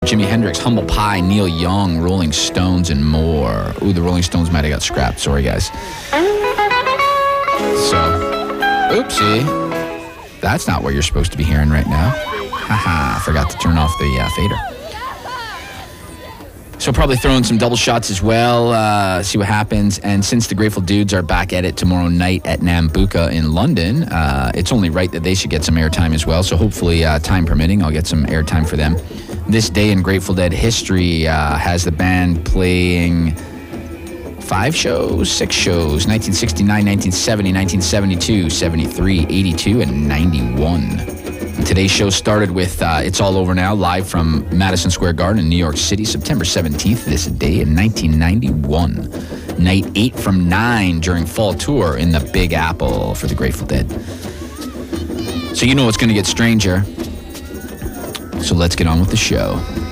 Jimi Hendrix, Humble Pie, Neil Young, Rolling Stones, and more. Ooh, the Rolling Stones might have got scrapped. Sorry, guys. So, oopsie. That's not what you're supposed to be hearing right now. Haha, forgot to turn off the fader. So probably throw in some double shots as well, see what happens. And since the Grateful Dudes are back at it tomorrow night at Nambucca in London, it's only right that they should get some airtime as well. So hopefully, time permitting, I'll get some airtime for them. This day in Grateful Dead history has the band playing 6 shows, 1969, 1970, 1972, 73, 82, and 91. Today's show started with It's All Over Now, live from Madison Square Garden in New York City, September 17th, this day in 1991. Night 8 from 9 during fall tour in the Big Apple for the Grateful Dead. So you know it's going to get stranger. So let's get on with the show.